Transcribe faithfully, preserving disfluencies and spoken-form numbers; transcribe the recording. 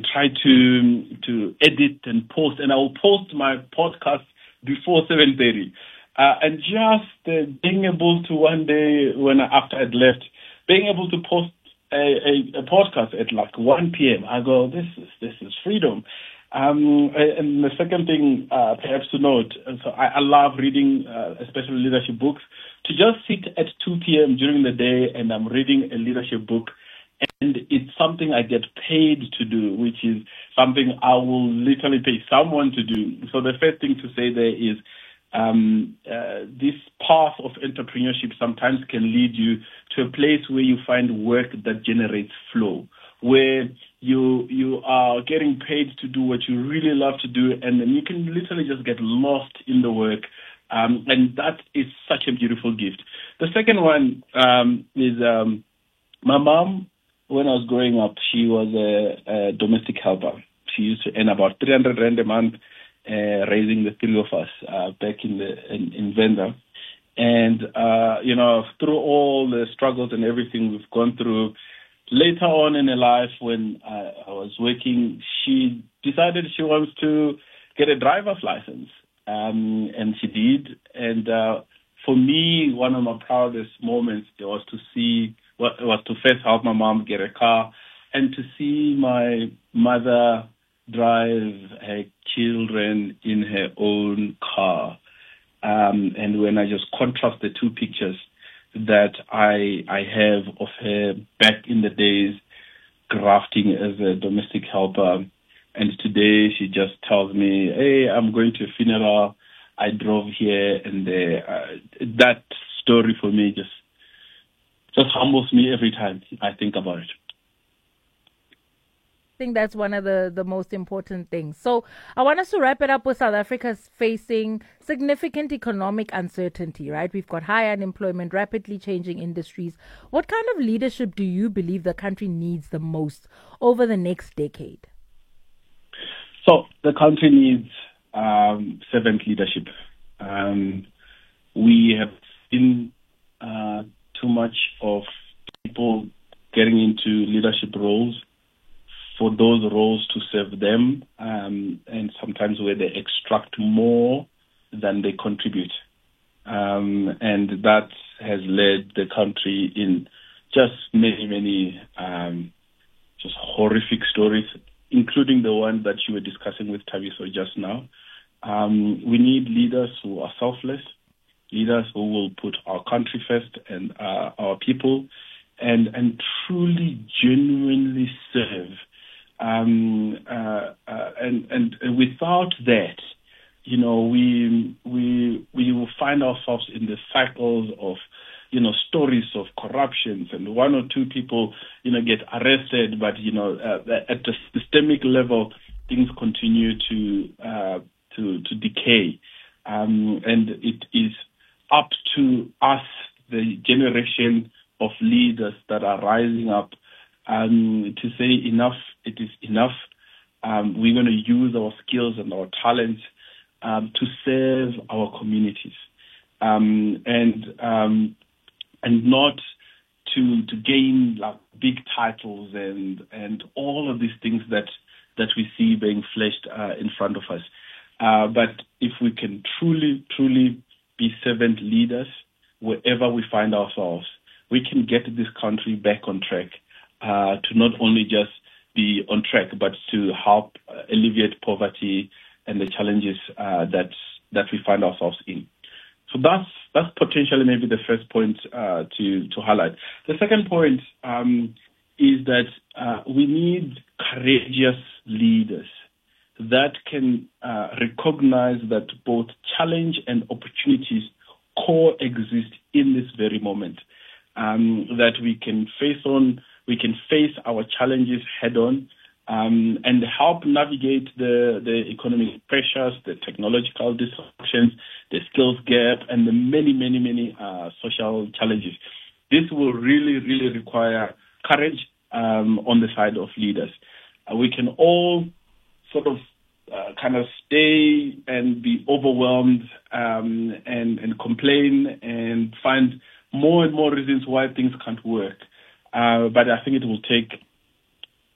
try to to edit and post, and I will post my podcast before seven thirty. Uh, and just uh, being able to one day, when I, after I'd left, being able to post a, a, a podcast at like one p.m., I go, this is this is freedom. Um, and the second thing, uh, perhaps to note, so I, I love reading, uh, especially leadership books. To just sit at two p.m. during the day and I'm reading a leadership book, and it's something I get paid to do, which is something I will literally pay someone to do. So the first thing to say there is, Um, uh, this path of entrepreneurship sometimes can lead you to a place where you find work that generates flow, where you you are getting paid to do what you really love to do, and then you can literally just get lost in the work, um, and that is such a beautiful gift. The second one um, is um, my mom. When I was growing up, she was a, a domestic helper. She used to earn about three hundred rand a month, Uh, raising the three of us uh, back in the in, in Venda. And, uh, you know, through all the struggles and everything we've gone through, later on in her life when I, I was working, she decided she wants to get a driver's license. Um, and she did. And uh, for me, one of my proudest moments was to see, was to first help my mom get a car and to see my mother drive her children in her own car. Um, and when I just contrast the two pictures that I I have of her back in the days grafting as a domestic helper, and today she just tells me, hey, I'm going to a funeral, I drove here, and there. Uh, that story for me just just humbles me every time I think about it. I think that's one of the, the most important things. So I want us to wrap it up with South Africa's facing significant economic uncertainty, right? We've got high unemployment, rapidly changing industries. What kind of leadership do you believe the country needs the most over the next decade? So the country needs um, servant leadership. Um, we have seen uh, too much of people getting into leadership roles for those roles to serve them, um, and sometimes where they extract more than they contribute. Um, and that has led the country in just many, many um, just horrific stories, including the one that you were discussing with Thabiso just now. Um, we need leaders who are selfless, leaders who will put our country first and uh, our people, and, and truly, genuinely serve. Um, uh, uh, and, and and without that, you know, we we we will find ourselves in the cycles of, you know, stories of corruptions, and one or two people, you know, get arrested, but you know, uh, at the systemic level, things continue to uh, to to decay, um, and it is up to us, the generation of leaders that are rising up, um, to say enough. It is enough. Um, we're going to use our skills and our talents um, to serve our communities, um, and um, and not to to gain like big titles and and all of these things that that we see being fleshed uh, in front of us. Uh, but if we can truly truly be servant leaders wherever we find ourselves, we can get this country back on track, uh, to not only just be on track, but to help uh, alleviate poverty and the challenges uh, that that we find ourselves in. So that's that's potentially maybe the first point uh, to to highlight. The second point um, is that uh, we need courageous leaders that can uh, recognize that both challenge and opportunities coexist in this very moment. Um, that we can face on. We can face our challenges head-on um, and help navigate the, the economic pressures, the technological disruptions, the skills gap, and the many, many, many uh, social challenges. This will really, really require courage um, on the side of leaders. Uh, we can all sort of uh, kind of stay and be overwhelmed um, and, and complain and find more and more reasons why things can't work. Uh, but I think it will take